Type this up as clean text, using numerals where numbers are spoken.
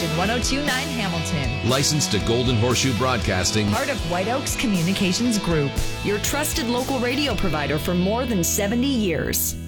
in 1029 Hamilton. Licensed to Golden Horseshoe Broadcasting. Part of White Oaks Communications Group. Your trusted local radio provider for more than 70 years.